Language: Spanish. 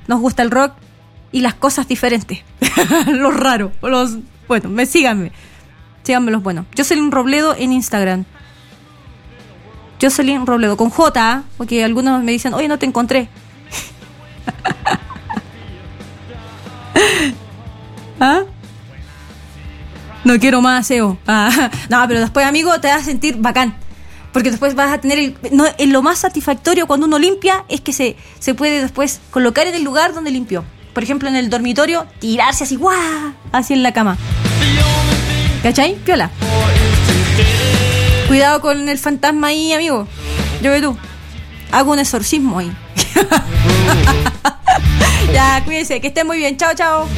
nos gusta el rock y las cosas diferentes. Los raros, bueno, síganme los buenos. Jocelyn Robledo en Instagram. Jocelyn Robledo, con J, porque algunos me dicen, oye, no te encontré. ¿Ah? No quiero más aseo. No, pero después, amigo, te vas a sentir bacán. Porque después vas a tener lo más satisfactorio cuando uno limpia es que se puede después colocar en el lugar donde limpió. Por ejemplo, en el dormitorio, tirarse así, ¡guau! Así en la cama. ¿Cachai? Piola. Cuidado con el fantasma ahí, amigo. Yo que tú. Hago un exorcismo ahí. Ya, cuídense, que estén muy bien. Chao, chao.